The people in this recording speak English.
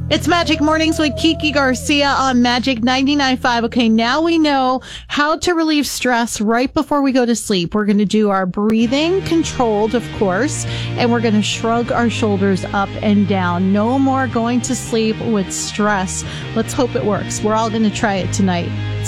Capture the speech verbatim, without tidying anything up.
It's Magic Mornings with Kiki Garcia on Magic ninety-nine point five. Okay, now we know how to relieve stress right before we go to sleep. We're going to do our breathing, controlled, of course, and we're going to shrug our shoulders up and down. No more going to sleep with stress. Let's hope it works. We're all going to try it tonight.